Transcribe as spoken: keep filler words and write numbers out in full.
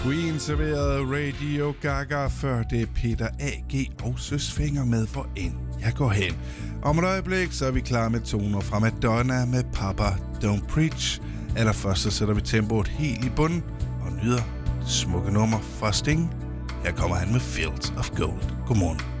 Queen serverede Radio Gaga, før det er Peter A G og Søs Fenger med, hvor end jeg går hen. Om et øjeblik, så er vi klar med toner fra Madonna med Papa Don't Preach. Allerførst så sætter vi tempoet helt i bunden og nyder det smukke nummer fra Sting. Her kommer han med Fields of Gold. Godmorgen.